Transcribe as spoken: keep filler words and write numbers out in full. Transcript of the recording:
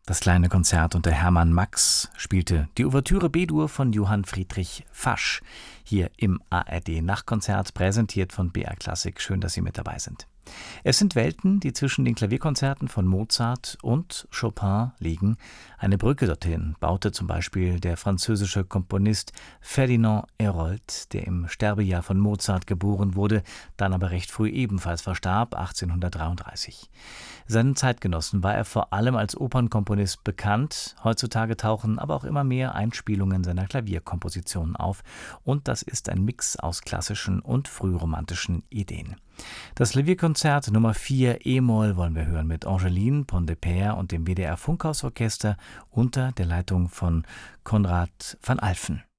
Das kleine Konzert unter Hermann Max spielte die Ouvertüre B-Dur von Johann Friedrich Fasch hier im A R D-Nachtkonzert, präsentiert von B R Klassik. Schön, dass Sie mit dabei sind. Es sind Welten, die zwischen den Klavierkonzerten von Mozart und Chopin liegen. Eine Brücke dorthin baute zum Beispiel der französische Komponist Ferdinand Hérold, der im Sterbejahr von Mozart geboren wurde, dann aber recht früh ebenfalls verstarb, achtzehnhundertdreiunddreißig. Seinen Zeitgenossen war er vor allem als Opernkomponist bekannt. Heutzutage tauchen aber auch immer mehr Einspielungen seiner Klavierkompositionen auf. Und das ist ein Mix aus klassischen und frühromantischen Ideen. Das Klavierkonzert Nummer vier E-Moll wollen wir hören mit Angeline Pont-de-Père und dem W D R Funkhausorchester unter der Leitung von Konrad van Alphen.